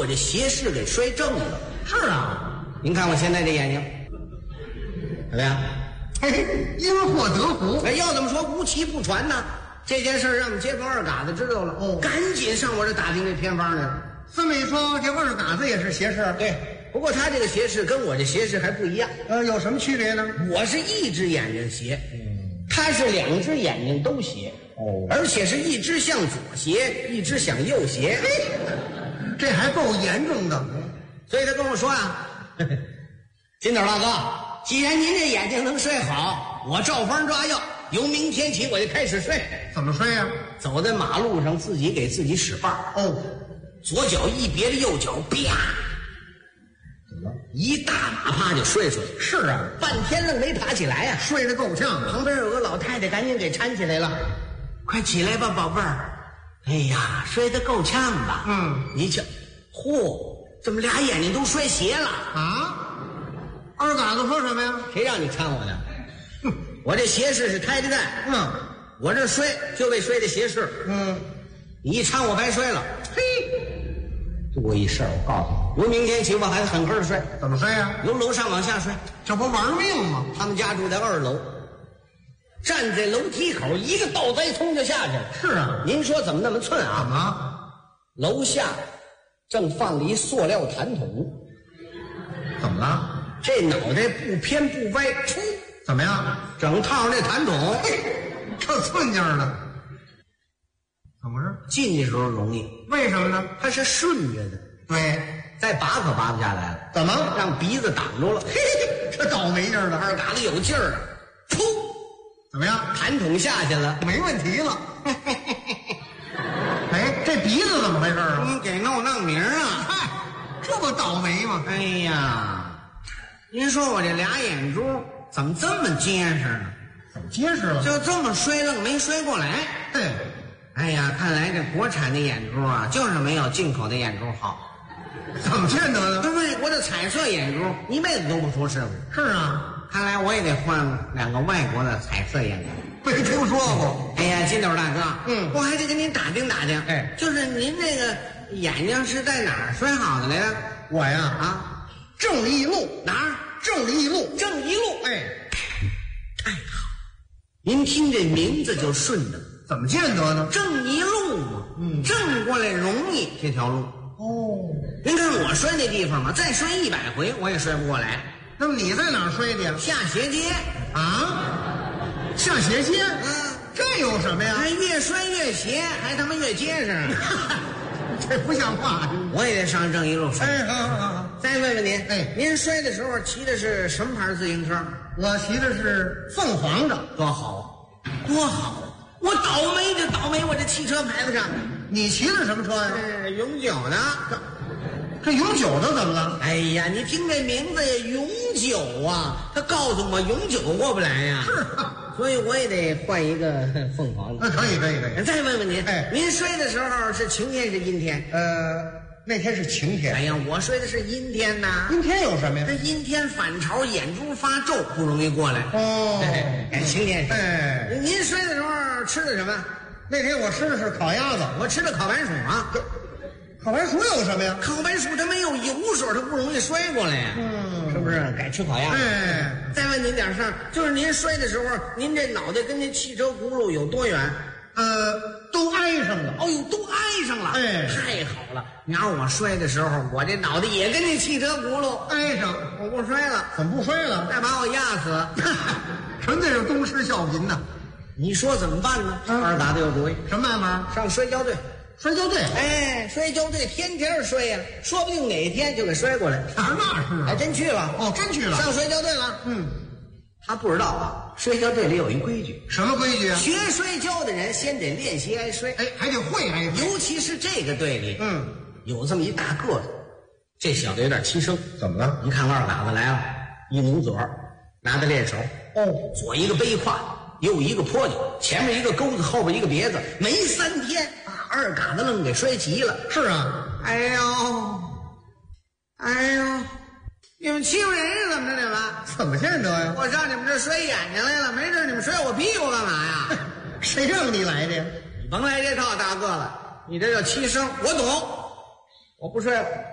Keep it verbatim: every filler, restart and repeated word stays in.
我这斜视给摔正了。 是啊， 您看我现在这眼睛怎么样？ 嘿嘿，因祸得福。 哎，要怎么说无奇不传呢？这件事让我们街坊二嘎子知道了，哦，赶紧上我这打听这偏方来了。 这么一说，这二嘎子也是斜视。 对，不过他这个斜视跟我这斜视还不一样。 呃，有什么区别呢？ 我是一只眼睛斜，嗯，他是两只眼睛都斜，哦，而且是一只向左斜，一只向右斜。 嘿，这还够严重的。 所以他跟我说啊，金斗大哥，既然您这眼睛能睡好，我照方抓药，由明天起我就开始睡。 怎么睡呀？ 走在马路上，自己给自己使绊儿。 哦， 左脚一别着右脚，啪， 怎么了？ 一大马趴就睡出去。 是啊， 半天愣没爬起来呀、啊， 睡得够呛。 旁边有个老太太，赶紧给搀起来了。快起来吧，宝贝儿！哎呀，睡得够呛吧？ 嗯， 你瞧，嚯，怎么俩眼睛都摔斜了啊？二嘎子说什么呀？ 谁让你搀我的？哼，我这斜视是开着干。 嗯， 我这摔就为摔这斜视。 嗯， 你一搀我白摔了。 嘿， 多一事儿，我告诉你，由明天起我还得狠狠地摔。 怎么摔呀？ 由楼上往下摔。 这不玩命吗？ 他们家住在二楼，站在楼梯口，一个倒栽葱就下去了。 是啊， 您说怎么那么寸啊？ 怎么？ 楼下正放了一塑料痰桶， 怎么了？ 这脑袋不偏不歪，出怎么样？ 整套那痰桶， 嘿，这寸劲儿的，怎么回事？ 进去时候容易， 为什么呢？ 它是顺着的， 对， 再拔可拔不下来了。 怎么让鼻子挡住了？ 嘿，这倒霉劲儿的。 二嘎子有劲儿啊，出， 怎么样？ 痰桶下去了， 没问题了。哎，这鼻子怎么回事啊？ 你给弄弄名啊！ 嗨，这不倒霉吗？ 哎呀，您说我这俩眼珠怎么这么结实呢？ 怎么结实了？ 就这么摔愣没摔过来。 对， 哎呀，看来这国产的眼珠啊，就是没有进口的眼珠好。 怎么见得呢？ 这外国的彩色眼珠一辈子都不出事故。 是啊， 看来我也得换两个外国的彩色眼珠。 没听说过。 哎呀，金斗大哥， 嗯， 我还得跟您打听打听。 哎， 就是您这个眼睛是在哪儿摔好的来着？ 我呀， 啊， 正义路哪儿？ 正义路， 正一路。 哎， 太好，您听这名字就顺着。 怎么见得呢？ 正一路嘛，嗯，正过来容易这条路。 哦， 您看我摔那地方嘛，再摔一百回我也摔不过来。 那么你在哪儿摔的呀？ 下斜街啊，下斜街？ 嗯， 这有什么呀？ 还越摔越斜，还他妈越结实。 这不像话。 我也得上正一路摔。 哎，好好好。 再问问您， 哎， 您摔的时候骑的是什么牌自行车？ 我骑的是凤凰的。 多好，多好！我倒霉就倒霉我这汽车牌子上。 你骑的什么车呀？ 呃，永久的。 这永久的怎么了？ 哎呀，你听这名字呀，永久啊，他告诉我永久过不来呀。 是啊， 所以我也得换一个凤凰的。 那可以可以可以。 再问问您， 哎， 您摔的时候是晴天是阴天？ 呃，那天是晴天。 哎呀，我摔的是阴天呐。 阴天有什么呀？ 这阴天反潮，眼珠发皱，不容易过来。 哦， 哎，晴天。 哎， 您摔的时候吃的什么？ 那天我吃的是烤鸭子。 我吃的烤白薯啊。 烤白薯有什么呀？ 烤白薯它没有油水，它不容易摔过来呀。 嗯， 是不是？该吃烤鸭。 哎， 再问您点事儿，就是您摔的时候，您这脑袋跟这汽车轱辘有多远？ 呃，都挨上了。 哦呦，都挨上了。 哎， 太好了！你要我摔的时候，我这脑袋也跟这汽车轱辘挨上， 我不摔了。 怎么不摔了？ 再把我压死， 纯粹是东施效颦呐。 你说怎么办呢？ 嗯、 二打的有主意， 什么办法？ 上摔跤队。 摔跤队， 哎，摔跤队天天摔呀、啊，说不定哪天就给摔过来。 啊，那是啊， 还真去了。 哦，真去了， 上摔跤队了。 嗯， 他不知道啊，摔跤队里有一规矩。 什么规矩啊？ 学摔跤的人先得练习挨摔， 哎，还得会挨摔。 尤其是这个队里， 嗯， 有这么一大个子，这小子有点欺生。 怎么了？ 一看二嘎子来了，一努嘴儿，拿着练手， 哦， 左一个背胯，右一个坡脚，前面一个钩子，后边一个别子，没三天。二嘎子愣给摔急了。 是啊， 哎呦，哎呦，你们欺负人是怎么着？你们怎么见得呀？ 我上你们这摔眼睛来了，没事你们摔我屁股干嘛呀？ 谁让你来的呀？ 你甭来这套大个子，你这叫欺生，我懂，我不摔了。